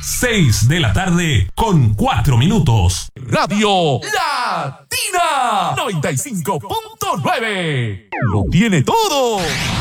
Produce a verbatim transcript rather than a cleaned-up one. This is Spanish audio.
seis de la tarde con cuatro minutos. Radio Latina noventa y cinco punto nueve. Lo tiene todo.